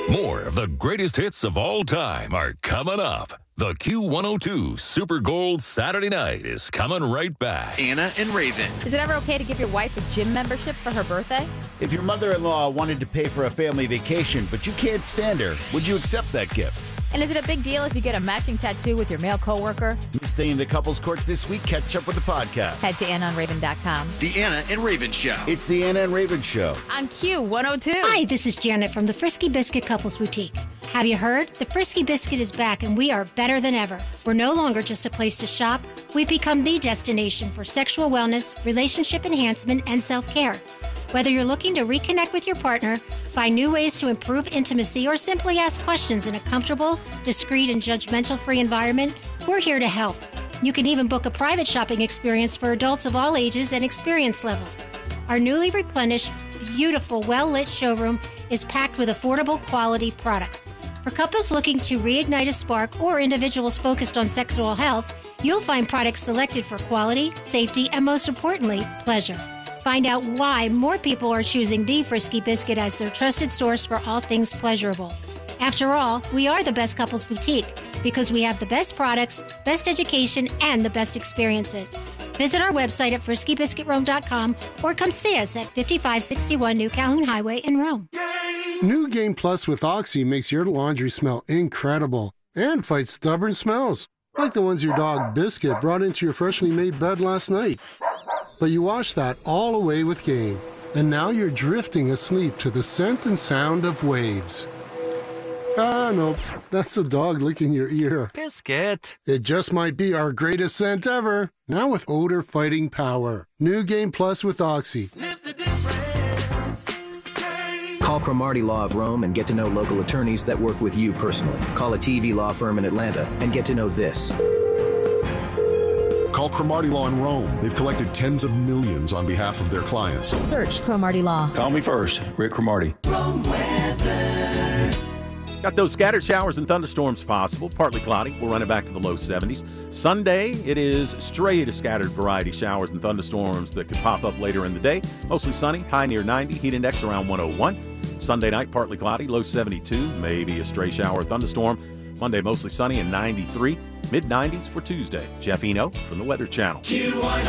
More of the greatest hits of all time are coming up. The Q102 Super Gold Saturday Night is coming right back. Anna and Raven. Is it ever okay to give your wife a gym membership for her birthday? If your mother-in-law wanted to pay for a family vacation, but you can't stand her, would you accept that gift? And is it a big deal if you get a matching tattoo with your male coworker? Staying in the couples courts this week, catch up with the podcast. Head to AnnaandRaven.com. The Anna and Raven Show. It's the Anna and Raven Show. On Q102. Hi, this is Janet from the Frisky Biscuit Couples Boutique. Have you heard? The Frisky Biscuit is back and we are better than ever. We're no longer just a place to shop. We've become the destination for sexual wellness, relationship enhancement, and self-care. Whether you're looking to reconnect with your partner, find new ways to improve intimacy, or simply ask questions in a comfortable, discreet, and judgmental-free environment, we're here to help. You can even book a private shopping experience for adults of all ages and experience levels. Our newly replenished, beautiful, well-lit showroom is packed with affordable, quality products. For couples looking to reignite a spark or individuals focused on sexual health, you'll find products selected for quality, safety, and most importantly, pleasure. Find out why more people are choosing the Frisky Biscuit as their trusted source for all things pleasurable. After all, we are the best couples boutique because we have the best products, best education, and the best experiences. Visit our website at FriskyBiscuitRome.com or come see us at 5561 New Calhoun Highway in Rome. New Game Plus with Oxy makes your laundry smell incredible and fights stubborn smells, like the ones your dog Biscuit brought into your freshly made bed last night. But you wash that all away with Game, and now you're drifting asleep to the scent and sound of waves. Ah, no, that's the dog licking your ear. Biscuit. It just might be our greatest scent ever, now with odor-fighting power. New Game Plus with Oxy. Sniff the difference. Call Cromartie Law of Rome and get to know local attorneys that work with you personally. Call a TV law firm in Atlanta and get to know this. Call Cromartie Law in Rome. They've collected tens of millions on behalf of their clients. Search Cromartie Law. Call me first, Rick Cromartie. Rome weather. Got those scattered showers and thunderstorms possible. Partly cloudy. We'll run it back to the low 70s. Sunday, it is straight to scattered variety showers and thunderstorms that could pop up later in the day. Mostly sunny, high near 90, heat index around 101. Sunday night, partly cloudy, low 72, maybe a stray shower or thunderstorm. Monday, mostly sunny and 93. Mid-90s for Tuesday. Jeff Eno from the Weather Channel. Q102.